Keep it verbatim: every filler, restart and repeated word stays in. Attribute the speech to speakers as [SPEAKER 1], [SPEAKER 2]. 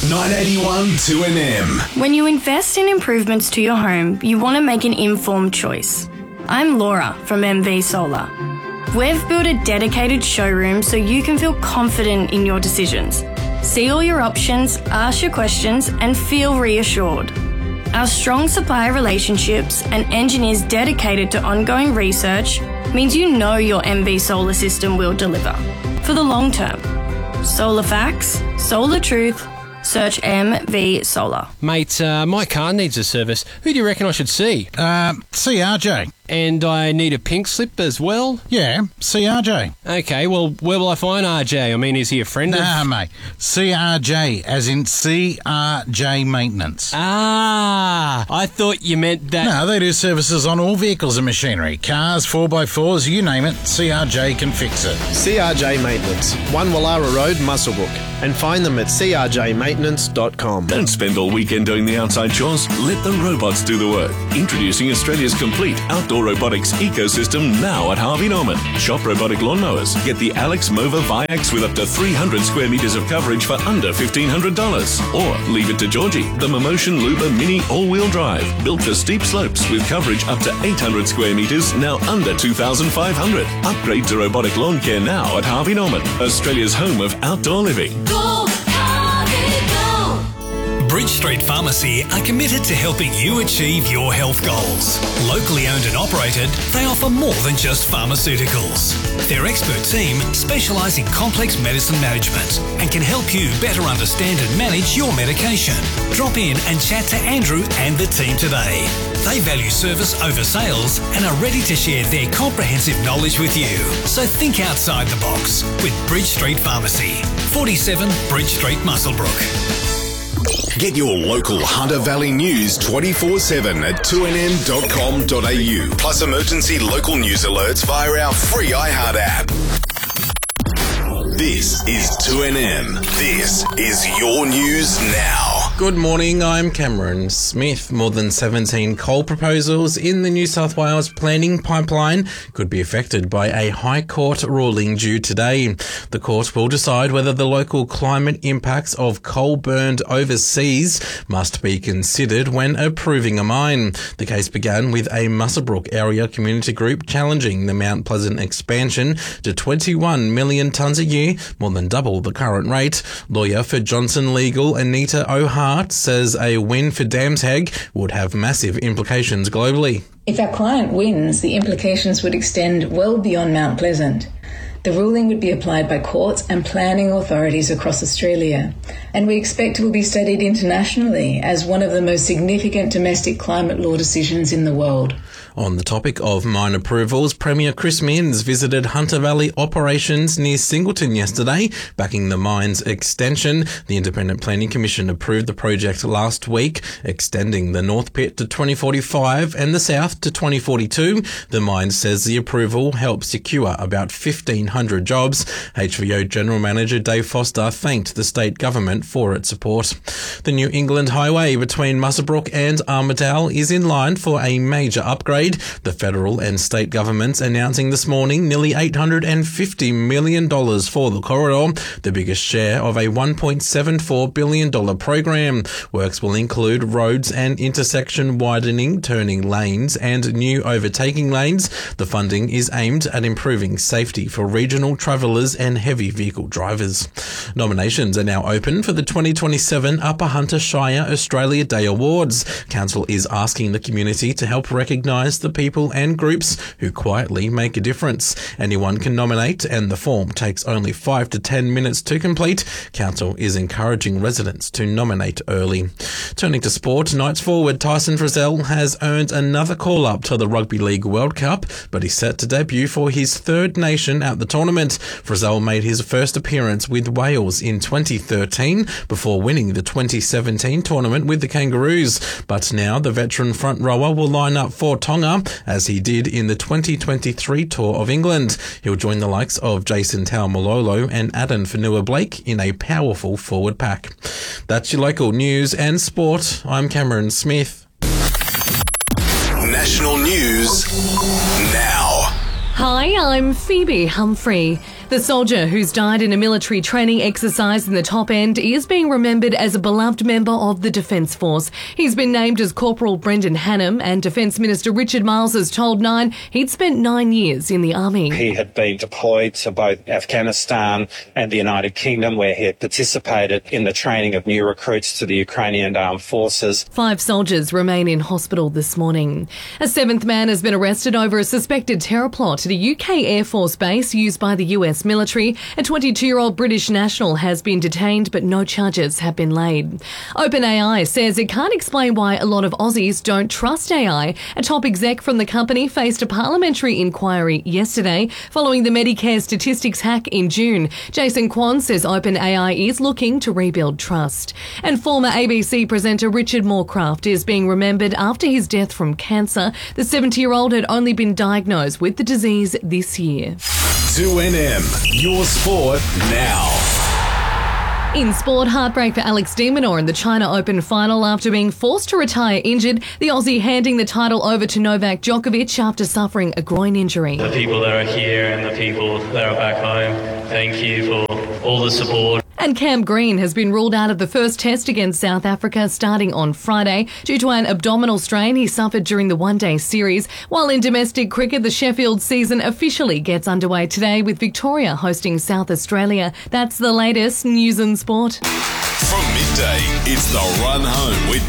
[SPEAKER 1] nine eighty-one two N M.
[SPEAKER 2] When you invest in improvements to your home, you want to make an informed choice. I'm Laura from M V Solar. We've built a dedicated showroom so you can feel confident in your decisions. See all your options, ask your questions, and feel reassured. Our strong supplier relationships and engineers dedicated to ongoing research means you know your M V Solar system will deliver for the long term. Solar facts, solar truth. Search M V Solar.
[SPEAKER 3] Mate, uh, my car needs a service. Who do you reckon I should see?
[SPEAKER 4] Uh, C R J.
[SPEAKER 3] And I need a pink slip as well?
[SPEAKER 4] Yeah, C R J.
[SPEAKER 3] Okay, well, where will I find R J? I mean, is he a friend
[SPEAKER 4] nah,
[SPEAKER 3] of...
[SPEAKER 4] Nah, mate. C R J, as in C R J Maintenance.
[SPEAKER 3] Ah, I thought you meant that...
[SPEAKER 4] No, they do services on all vehicles and machinery. Cars, four by fours, you name it, C R J can fix it.
[SPEAKER 5] C R J Maintenance, one Wallara Road, Muswellbrook. And find them at c r j maintenance dot com.
[SPEAKER 1] Don't spend all weekend doing the outside chores. Let the robots do the work. Introducing Australia's complete outdoor robotics ecosystem now at Harvey Norman. Shop robotic lawnmowers. Get the Alex Mova Viax with up to three hundred square metres of coverage for under fifteen hundred dollars. Or leave it to Georgie, the Momotion Luba Mini all-wheel drive. Built for steep slopes with coverage up to eight hundred square metres, now under two thousand five hundred. Upgrade to robotic lawn care now at Harvey Norman, Australia's home of outdoor living.
[SPEAKER 6] Go, Harvey, go! Bridge Street Pharmacy are committed to helping you achieve your health goals. Locally owned and operated, they offer more than just pharmaceuticals. Their expert team specialise in complex medicine management and can help you better understand and manage your medication. Drop in and chat to Andrew and the team today. They value service over sales and are ready to share their comprehensive knowledge with you. So think outside the box with Bridge Street Pharmacy, forty-seven Bridge Street, Muswellbrook.
[SPEAKER 1] Get your local Hunter Valley news twenty-four seven at two n m dot com dot a u. Plus emergency local news alerts via our free iHeart app. This is two N M. This is your news now.
[SPEAKER 7] Good morning, I'm Cameron Smith. More than seventeen coal proposals in the New South Wales planning pipeline could be affected by a High Court ruling due today. The court will decide whether the local climate impacts of coal burned overseas must be considered when approving a mine. The case began with a Muswellbrook area community group challenging the Mount Pleasant expansion to twenty-one million tonnes a year, more than double the current rate. Lawyer for Johnson Legal, Anita O'Hart, says a win for Damshag would have massive implications globally.
[SPEAKER 8] If our client wins, the implications would extend well beyond Mount Pleasant. The ruling would be applied by courts and planning authorities across Australia, and we expect it will be studied internationally as one of the most significant domestic climate law decisions in the world.
[SPEAKER 7] On the topic of mine approvals, Premier Chris Minns visited Hunter Valley operations near Singleton yesterday, backing the mine's extension. The Independent Planning Commission approved the project last week, extending the North Pit to twenty forty-five and the South to twenty forty-two. The mine says the approval helps secure about fifteen hundred jobs. H V O General Manager Dave Foster thanked the state government for its support. The New England Highway between Muswellbrook and Armidale is in line for a major upgrade. The federal and state governments announcing this morning nearly eight hundred fifty million dollars for the corridor, the biggest share of a one point seven four billion dollars program. Works will include roads and intersection widening, turning lanes and new overtaking lanes. The funding is aimed at improving safety for regional travellers and heavy vehicle drivers. Nominations are now open for the twenty twenty-seven Upper Hunter Shire Australia Day Awards. Council is asking the community to help recognise the people and groups who quietly make a difference. Anyone can nominate, and the form takes only five to ten minutes to complete. Council is encouraging residents to nominate early. Turning to sport, Knights forward Tyson Frizell has earned another call-up to the Rugby League World Cup, but he's set to debut for his third nation at the tournament. Frizell made his first appearance with Wales in twenty thirteen before winning the twenty seventeen tournament with the Kangaroos, but now the veteran front rower will line up for Tonga as he did in the twenty twenty-three Tour of England. He'll join the likes of Jason Taumalolo and Adam Fanua-Blake in a powerful forward pack. That's your local news and sport. I'm Cameron Smith.
[SPEAKER 1] National news now.
[SPEAKER 9] Hi, I'm Phoebe Humphrey. The soldier who's died in a military training exercise in the Top End is being remembered as a beloved member of the Defence Force. He's been named as Corporal Brendan Hannam, and Defence Minister Richard Marles has told Nine he'd spent nine years in the Army.
[SPEAKER 10] He had been deployed to both Afghanistan and the United Kingdom, where he had participated in the training of new recruits to the Ukrainian Armed Forces.
[SPEAKER 9] Five soldiers remain in hospital this morning. A seventh man has been arrested over a suspected terror plot at a U K Air Force base used by the U S military. A twenty-two-year-old British national has been detained, but no charges have been laid. OpenAI says it can't explain why a lot of Aussies don't trust A I. A top exec from the company faced a parliamentary inquiry yesterday following the Medicare statistics hack in June. Jason Kwan says OpenAI is looking to rebuild trust. And former A B C presenter Richard Morecraft is being remembered after his death from cancer. The seventy-year-old had only been diagnosed with the disease this year.
[SPEAKER 1] two N M, your sport now.
[SPEAKER 9] In sport, heartbreak for Alex de Minaur in the China Open final after being forced to retire injured. The Aussie handing the title over to Novak Djokovic after suffering a groin injury.
[SPEAKER 11] The people that are here and the people that are back home, thank you for all the support.
[SPEAKER 9] And Cam Green has been ruled out of the first test against South Africa starting on Friday due to an abdominal strain he suffered during the one-day series. While in domestic cricket, the Sheffield season officially gets underway today with Victoria hosting South Australia. That's the latest news and sport.
[SPEAKER 1] From midday, it's the Run Home with